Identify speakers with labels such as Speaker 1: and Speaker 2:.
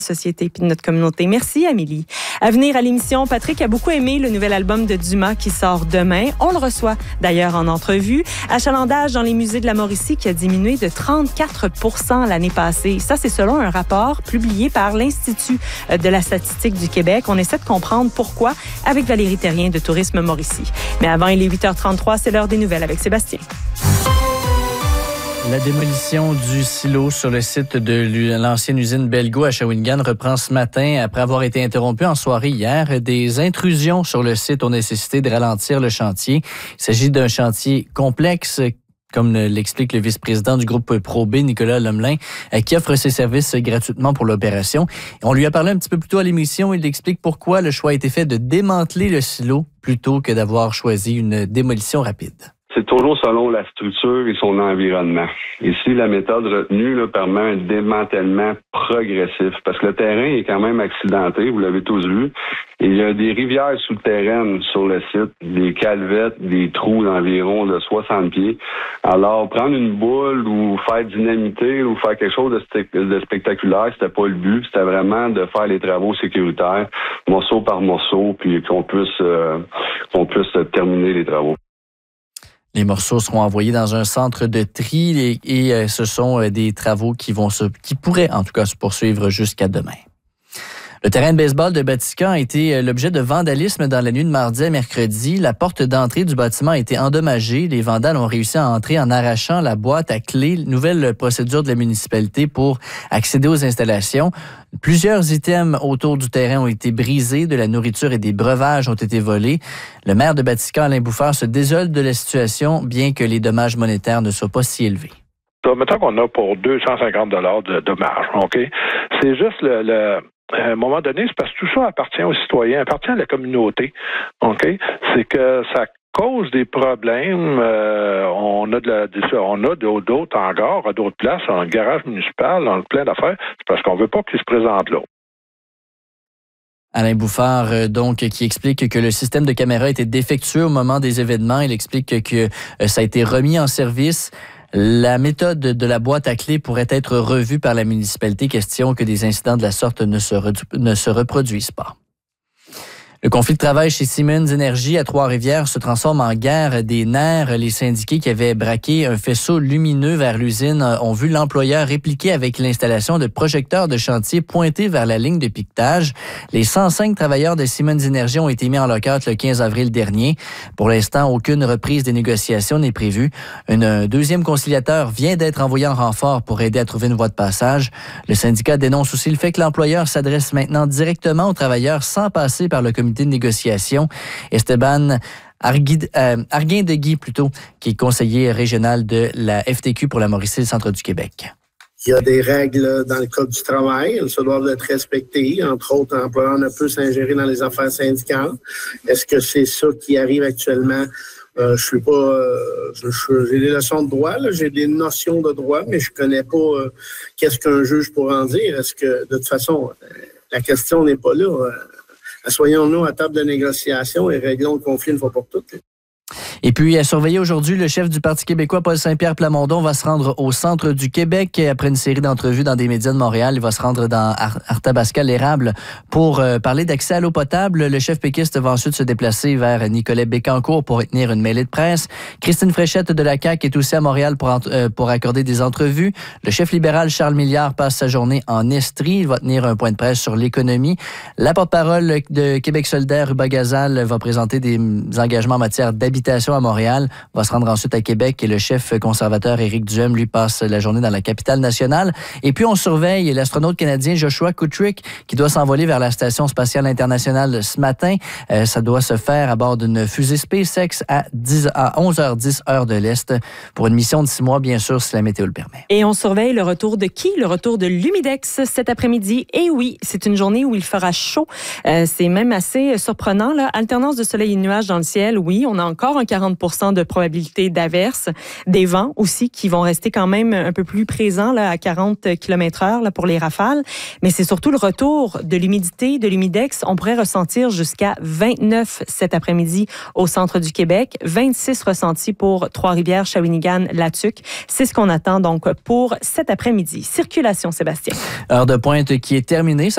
Speaker 1: société et de notre communauté. Merci, Amélie. À venir à l'émission, Patrick a beaucoup aimé le nouvel album de Dumas qui sort demain. On le reçoit d'ailleurs en entrevue. Achalandage dans les musées de la Mauricie qui a diminué de 34% l'année passée. Ça, c'est selon un rapport publié par l'Institut de la statistique du Québec. On essaie de comprendre pourquoi avec Valérie Terrien de Tourisme Mauricie. Mais avant, il est 8h33, c'est l'heure des nouvelles avec Sébastien.
Speaker 2: La démolition du silo sur le site de l'ancienne usine Belgo à Shawinigan reprend ce matin après avoir été interrompue en soirée hier. Des intrusions sur le site ont nécessité de ralentir le chantier. Il s'agit d'un chantier complexe, comme l'explique le vice-président du groupe ProB, Nicolas Lemelin, qui offre ses services gratuitement pour l'opération. On lui a parlé un petit peu plus tôt à l'émission. Il explique pourquoi le choix a été fait de démanteler le silo plutôt que d'avoir choisi une démolition rapide.
Speaker 3: C'est toujours selon la structure et son environnement. Ici, la méthode retenue permet un démantèlement progressif parce que le terrain est quand même accidenté, vous l'avez tous vu. Et il y a des rivières souterraines sur le site, des calvettes, des trous d'environ de 60 pieds. Alors, prendre une boule ou faire dynamiter ou faire quelque chose de spectaculaire, c'était pas le but. C'était vraiment de faire les travaux sécuritaires, morceau par morceau, puis qu'on puisse terminer les travaux.
Speaker 2: Les morceaux seront envoyés dans un centre de tri et ce sont des travaux qui pourraient en tout cas se poursuivre jusqu'à demain. Le terrain de baseball de Batiscan a été l'objet de vandalisme dans la nuit de mardi à mercredi. La porte d'entrée du bâtiment a été endommagée. Les vandales ont réussi à entrer en arrachant la boîte à clés. Nouvelle procédure de la municipalité pour accéder aux installations. Plusieurs items autour du terrain ont été brisés. De la nourriture et des breuvages ont été volés. Le maire de Batiscan, Alain Bouffard, se désole de la situation, bien que les dommages monétaires ne soient pas si élevés.
Speaker 4: Mettons qu'on a pour 250 $ de dommages, OK? C'est juste à un moment donné, c'est parce que tout ça appartient aux citoyens, appartient à la communauté. OK? C'est que ça cause des problèmes. On a d'autres hangars à d'autres places, on a un garage municipal, on a plein d'affaires. C'est parce qu'on veut pas qu'ils se présentent là.
Speaker 2: Alain Bouffard, donc, qui explique que le système de caméra était défectueux au moment des événements. Il explique que ça a été remis en service. La méthode de la boîte à clés pourrait être revue par la municipalité, question que des incidents de la sorte ne se reproduisent pas. Le conflit de travail chez Siemens Énergie à Trois-Rivières se transforme en guerre des nerfs. Les syndiqués qui avaient braqué un faisceau lumineux vers l'usine ont vu l'employeur répliquer avec l'installation de projecteurs de chantier pointés vers la ligne de piquetage. Les 105 travailleurs de Siemens Énergie ont été mis en lockout le 15 avril dernier. Pour l'instant, aucune reprise des négociations n'est prévue. Un deuxième conciliateur vient d'être envoyé en renfort pour aider à trouver une voie de passage. Le syndicat dénonce aussi le fait que l'employeur s'adresse maintenant directement aux travailleurs sans passer par le comité de négociation. Esteban Arguin-Deguy, qui est conseiller régional de la FTQ pour la Mauricie et le centre du Québec.
Speaker 5: Il y a des règles dans le code du travail, elles se doivent être respectées. Entre autres, l'employeur ne peut s'ingérer dans les affaires syndicales. Est-ce que c'est ça qui arrive actuellement? J'ai des leçons de droit, là, j'ai des notions de droit, mais je connais pas qu'est-ce qu'un juge pourrait en dire. Est-ce que, de toute façon, la question n'est pas là. Assoyons-nous à table de négociation et réglons le conflit une fois pour toutes.
Speaker 2: Et puis, à surveiller aujourd'hui, le chef du Parti québécois, Paul Saint-Pierre Plamondon, va se rendre au centre du Québec. Après une série d'entrevues dans des médias de Montréal, il va se rendre dans Arthabasca-l'Érable pour parler d'accès à l'eau potable. Le chef péquiste va ensuite se déplacer vers Nicolet Bécancour pour tenir une mêlée de presse. Christine Fréchette de la CAQ est aussi à Montréal pour accorder des entrevues. Le chef libéral Charles Milliard passe sa journée en Estrie. Il va tenir un point de presse sur l'économie. La porte-parole de Québec solidaire, Ruba Gazal, va présenter des engagements en matière d'habitation à Montréal, va se rendre ensuite à Québec et le chef conservateur Éric Duhem, lui, passe la journée dans la capitale nationale. Et puis, on surveille l'astronaute canadien Joshua Kutrick qui doit s'envoler vers la Station spatiale internationale ce matin. Ça doit se faire à bord d'une fusée SpaceX à 11h10 heure de l'Est pour une mission de 6 mois, bien sûr, si la météo le permet.
Speaker 1: Et on surveille le retour de qui? Le retour de l'Humidex cet après-midi. Et oui, c'est une journée où il fera chaud. C'est même assez surprenant, là. Alternance de soleil et de nuages dans le ciel. Oui, on a encore un 40% de probabilité d'averse. Des vents aussi qui vont rester quand même un peu plus présents là, à 40 km/h là, pour les rafales. Mais c'est surtout le retour de l'humidité, de l'humidex. On pourrait ressentir jusqu'à 29 cet après-midi au centre du Québec. 26 ressentis pour Trois-Rivières, Shawinigan, Latuc. C'est ce qu'on attend donc pour cet après-midi. Circulation, Sébastien.
Speaker 2: Heure de pointe qui est terminée.